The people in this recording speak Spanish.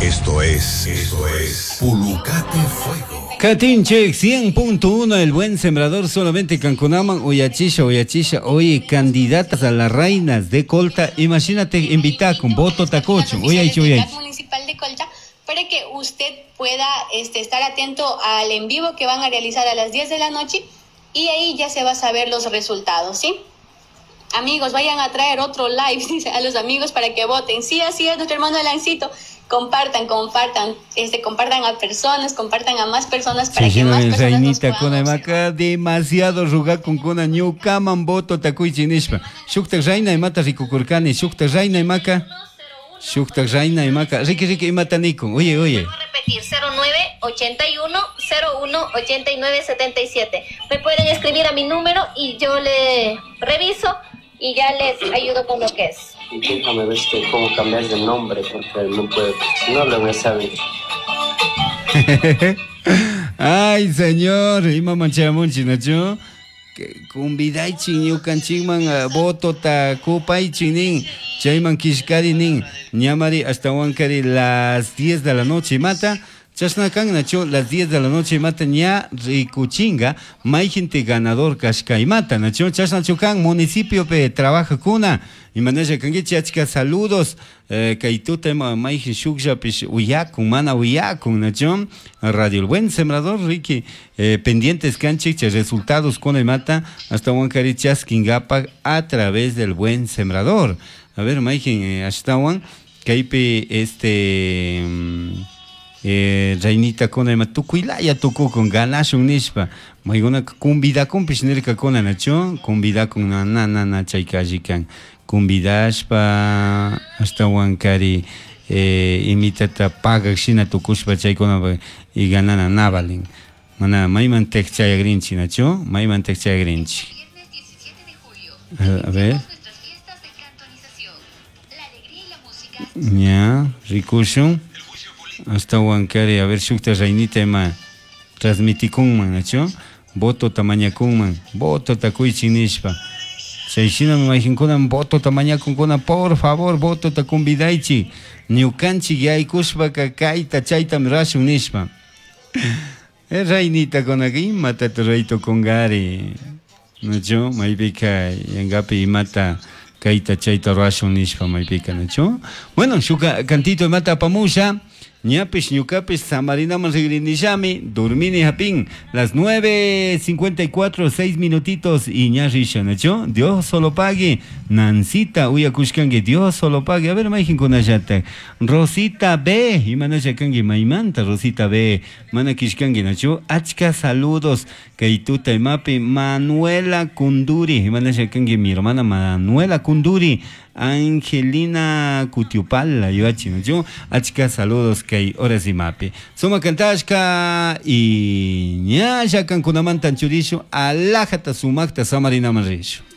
Esto es Pulucate Fuego. Catinche 100.1, el buen sembrador, solamente Cancunaman, Uyachisha, oye, candidatas a las reinas de Colta, imagínate, invitar con voto tacocho, municipal de Colta, para que usted pueda estar atento al en vivo que van a realizar a las 10 de la noche y ahí ya se va a saber los resultados, ¿sí? Amigos, vayan a traer otro live, dice, a los amigos para que voten. Sí, así es, nuestro hermano Alancito. Compartan a personas, compartan a más personas para que más personas Reinita nos con podamos maca demasiado ruga con kona new kaman voto takuy chinishpa. Shukta Raina y mata rikukurkani, Shukta Raina y maca. Shukta Raina y maca. Riki y mata Nico. Oye. Voy a repetir, 0981-01-8977. Me pueden escribir a mi número y yo le reviso y ya les ayudo con lo que es. Déjame ver cómo cambiar de nombre, porque no puedo, no lo voy a saber. Ay, señor, ima manchamun chinacho. Convidai chinyo canchingman voto ta kupay chinin. Chayman kishkari nin. Ñamari hasta huancari las 10 de la noche mata. Chasnakan nacho las 10 de la noche mata ña rikuchinga. May gente ganador kashkay mata nacho. Chasnachukan municipio pe trabaja kuna. Y maneja kangichi achka saludos. Kaituta may shukja pish uyakun mana uyakun nacho. Radio El Buen Sembrador Ricky. Pendientes canchich resultados con el mata. Hasta huancari chaskingapa a través del Buen Sembrador. A ver, Maikin, hasta Juan, Kaipe, Rainita con el Matucuila, ya tocó con Ganash un Nishpa, Maigona cumbida con Pisnerka con Anacho, cumbida con Nana Chaikajikan, cumbidashpa, hasta Juan Cari, imitata paga Xina Tukushpa Chaikona y Ganana Navalin. Mana, Maiman Techaya Grinchi, Nacho, Maiman Techaya Grinchi. A ver. Ya, Ricushun. Hasta Huancari, a ver, Shukta Rainita ema transmiticunman, ¿nacho? Voto tamañacunman, voto takuy chinishpa. Seishina me imagino con voto tamañacun, por favor, voto ta convidaichi. Niukanchi yay kushpa kakaita chaita mirashun nishpa. Rainita con aquí, mata tu reito con gari. ¿Nacho? Maipika, yangapi mata. Kaita chaita rashon nishpa maipika nacho. Bueno, shuka cantito de mata pamusha. Ñapis ñukapis Samarina Manrigrinishami, Durmini Japín, las 9:54, 6 minutitos y ñarisha, ¿nacho? Dios solo pague. Nancita, uyakushkangi, Dios solo pague. A ver, maijin con ayata. Rosita B, y manashakangi maimanta, Rosita B, manakishkangi, ¿nacho? Achka saludos, Kaituta y mapi, Manuela Kunduri, y manashakangi mi hermana Manuela Kunduri. Angelina Cutiupala, yo achka saludos que hay horas y mapi. Soma cantashka y ña ya cancunaman tan churisho, alájata sumakta Samarina Manrisho.